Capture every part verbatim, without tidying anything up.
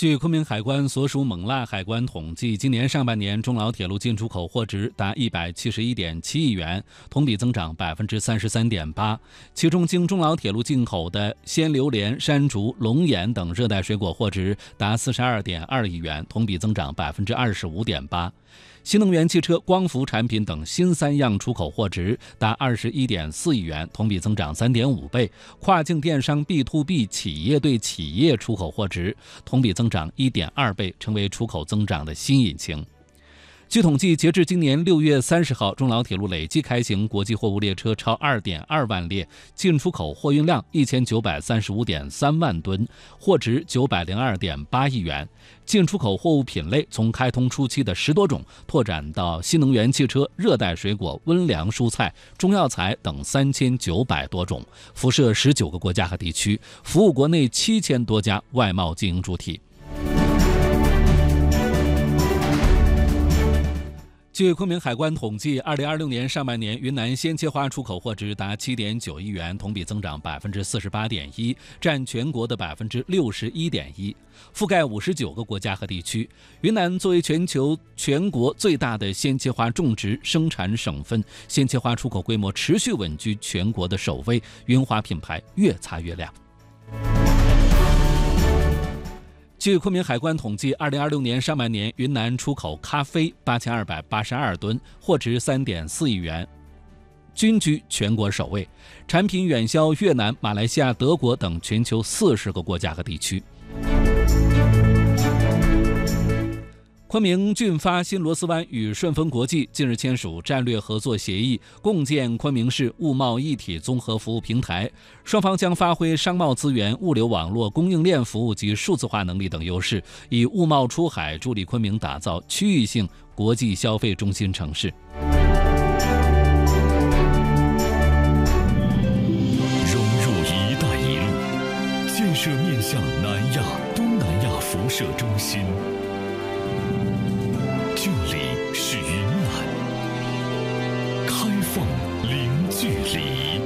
据昆明海关所属勐腊海关统计，今年上半年中老铁路进出口货值达一百七十一点七亿元，同比增长百分之三十三点八。其中，经中老铁路进口的鲜榴莲、山竹、龙眼等热带水果货值达四十二点二亿元，同比增长百分之二十五点八。新能源汽车、光伏产品等新三样出口货值达二十一点四亿元，同比增长三点五倍。跨境电商 B to B 企业对企业出口货值同比增长一点二倍，成为出口增长的新引擎。据统计，截至今年六月三十号，中老铁路累计开行国际货物列车超二点二万列，进出口货运量一千九百三十五点三万吨，货值九百零二点八亿元。进出口货物品类从开通初期的十多种，拓展到新能源汽车、热带水果、温凉蔬菜、中药材等三千九百多种，辐射十九个国家和地区，服务国内七千多家外贸经营主体。据昆明海关统计，二零二六年上半年云南鲜切花出口货值达七点九亿元，同比增长百分之四十八点一，占全国的百分之六十一点一，覆盖五十九个国家和地区。云南作为全球全国最大的鲜切花种植生产省份，鲜切花出口规模持续稳居全国的首位，云花品牌越擦越亮。据昆明海关统计，二零二六年上半年云南出口咖啡八千二百八十二吨，货值三点四亿元，均居全国首位，产品远销越南、马来西亚、德国等全球四十个国家和地区。昆明俊发新螺丝湾与顺丰国际近日签署战略合作协议，共建昆明市物贸一体综合服务平台。双方将发挥商贸资源、物流网络、供应链服务及数字化能力等优势，以物贸出海助力昆明打造区域性国际消费中心城市。 融入“一带一路”，建设面向南亚、东南亚辐射中心。这里是云南，开放零距离。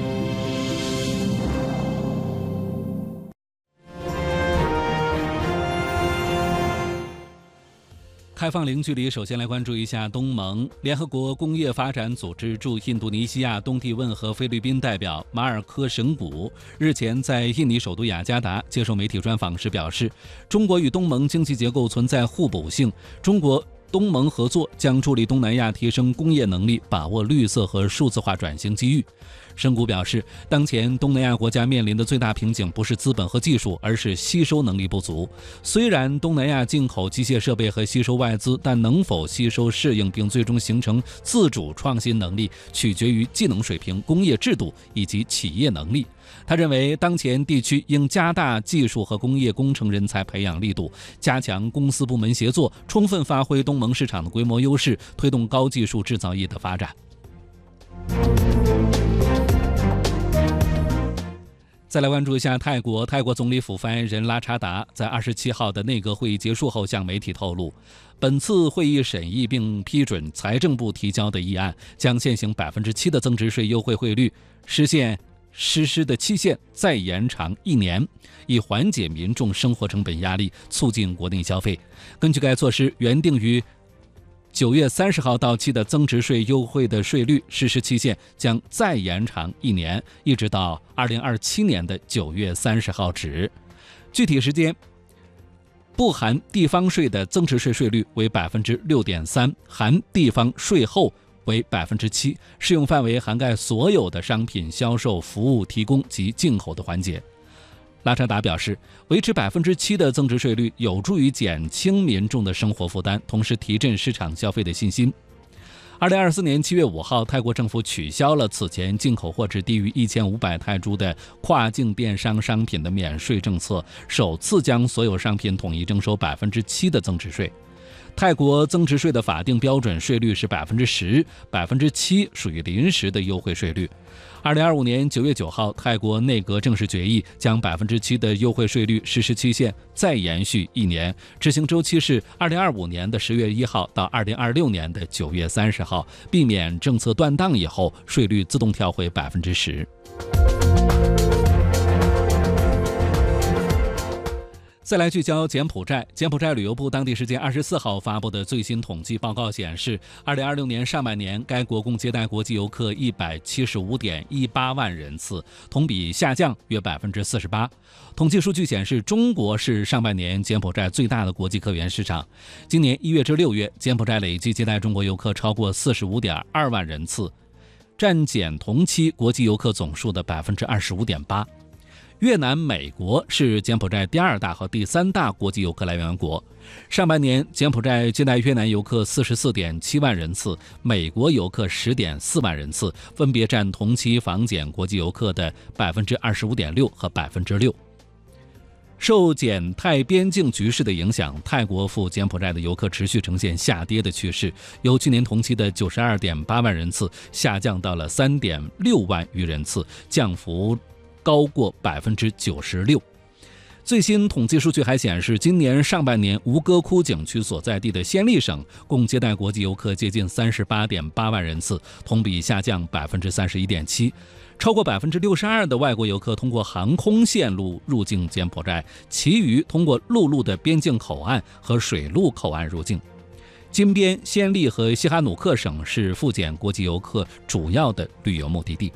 开放零距离，首先来关注一下东盟。联合国工业发展组织驻印度尼西亚、东帝汶和菲律宾代表马尔科什古日前在印尼首都雅加达接受媒体专访时表示，中国与东盟经济结构存在互补性，中国东盟合作将助力东南亚提升工业能力，把握绿色和数字化转型机遇。申古表示，当前东南亚国家面临的最大瓶颈不是资本和技术，而是吸收能力不足。虽然东南亚进口机械设备和吸收外资，但能否吸收适应并最终形成自主创新能力，取决于技能水平、工业制度以及企业能力。他认为，当前地区应加大技术和工业工程人才培养力度，加强公司部门协作，充分发挥东盟市场的规模优势，推动高技术制造业的发展。再来关注一下泰国，泰国总理府发言人拉查达在二十七号的内阁会议结束后向媒体透露，本次会议审议并批准财政部提交的议案，将现行百分之七的增值税优惠汇率实现实施的期限再延长一年，以缓解民众生活成本压力，促进国内消费。根据该措施，原定于九月三十号到期的增值税优惠的税率实施期限将再延长一年，一直到二零二七年的九月三十号止。具体时间，不含地方税的增值税税率为百分之六点三，含地方税后为百分之七，适用范围涵盖所有的商品销售、服务提供及进口的环节。拉查达表示，维持百分之七的增值税率有助于减轻民众的生活负担，同时提振市场消费的信心。二零二四年七月五号，泰国政府取消了此前进口货值低于一千五百泰铢的跨境电商商品的免税政策，首次将所有商品统一征收百分之七的增值税。泰国增值税的法定标准税率是百分之十，百分之七属于临时的优惠税率。二零二五年九月九号，泰国内阁正式决议将百分之七的优惠税率实施期限再延续一年，执行周期是二零二五年的十月一号到二零二六年的九月三十号，避免政策断档以后税率自动跳回百分之十。 再来聚焦柬埔寨。柬埔寨旅游部当地时间二十四号发布的最新统计报告显示，二零二六年上半年该国共接待国际游客一百七十五点一八万人次，同比下降约百分之四十八。统计数据显示，中国是上半年柬埔寨最大的国际客源市场。今年一月至六月，柬埔寨累计接待中国游客超过四十五点二万人次，占柬同期国际游客总数的百分之二十五点八。越南、美国是柬埔寨第二大和第三大国际游客来源国。上半年，柬埔寨接待越南游客四十四点七万人次，美国游客十点四万人次，分别占同期访柬国际游客的百分之二十五点六和百分之六。受柬泰边境局势的影响，泰国赴柬埔寨的游客持续呈现下跌的趋势，由去年同期的九十二点八万人次下降到了三点六万余人次，降幅高过百分之九十六。最新统计数据还显示，今年上半年吴哥窟景区所在地的暹粒省共接待国际游客接近三十八点八万人次，同比下降百分之三十一点七。超过百分之六十二的外国游客通过航空线路入境柬埔寨，其余通过陆路的边境口岸和水路口岸入境。金边、暹粒和西哈努克省是赴柬国际游客主要的旅游目的地。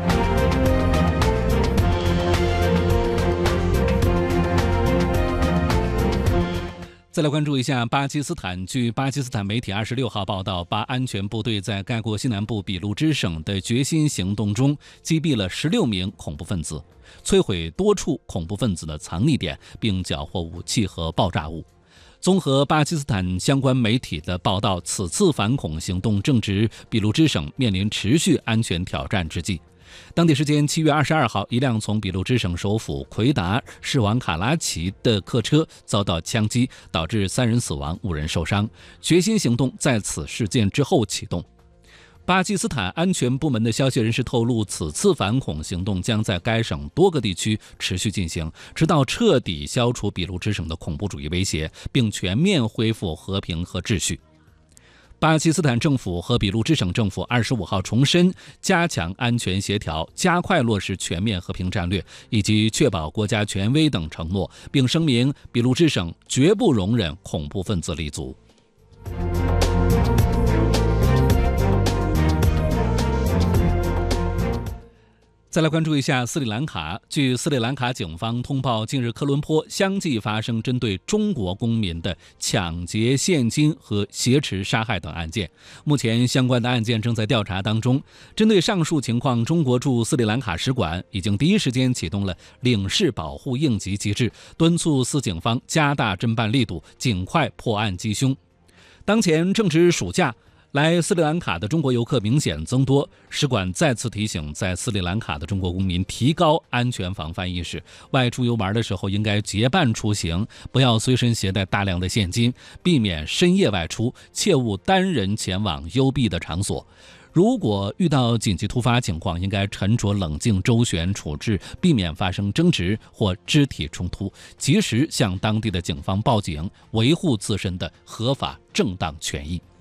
再来关注一下巴基斯坦。据巴基斯坦媒体二十六号报道，巴安全部队在该国西南部俾路支省的决心行动中击毙了十六名恐怖分子，摧毁多处恐怖分子的藏匿点，并缴获武器和爆炸物。综合巴基斯坦相关媒体的报道，此次反恐行动正值俾路支省面临持续安全挑战之际。当地时间七月二十二号，一辆从俾路支省首府奎达驶往卡拉奇的客车遭到枪击，导致三人死亡，五人受伤。决心行动在此事件之后启动。巴基斯坦安全部门的消息人士透露，此次反恐行动将在该省多个地区持续进行，直到彻底消除俾路支省的恐怖主义威胁，并全面恢复和平和秩序。巴基斯坦政府和俾路支省政府二十五号重申加强安全协调、加快落实全面和平战略以及确保国家权威等承诺，并声明俾路支省绝不容忍恐怖分子立足。再来关注一下斯里兰卡。据斯里兰卡警方通报，近日科伦坡相继发生针对中国公民的抢劫现金和挟持杀害等案件。目前相关的案件正在调查当中。针对上述情况，中国驻斯里兰卡使馆已经第一时间启动了领事保护应急机制，敦促司警方加大侦办力度，尽快破案击凶。当前正值暑假，来斯里兰卡的中国游客明显增多，使馆再次提醒在斯里兰卡的中国公民提高安全防范意识，外出游玩的时候应该结伴出行，不要随身携带大量的现金，避免深夜外出，切勿单人前往幽闭的场所。如果遇到紧急突发情况，应该沉着冷静周旋处置，避免发生争执或肢体冲突，及时向当地的警方报警，维护自身的合法正当权益。